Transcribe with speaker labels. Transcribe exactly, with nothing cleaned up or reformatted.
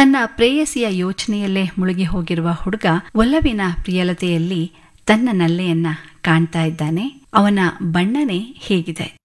Speaker 1: ತನ್ನ ಪ್ರೇಯಸಿಯ ಯೋಚನೆಯಲ್ಲೇ ಮುಳುಗಿ ಹೋಗಿರುವ ಹುಡುಗ ಒಲವಿನ ಪ್ರಿಯಲತೆಯಲ್ಲಿ ತನ್ನ ನಲ್ಲೆಯನ್ನ ಕಾಣ್ತಾ ಇದ್ದಾನೆ. ಅವನ ಬಣ್ಣನೆ ಹೇಗಿದೆ.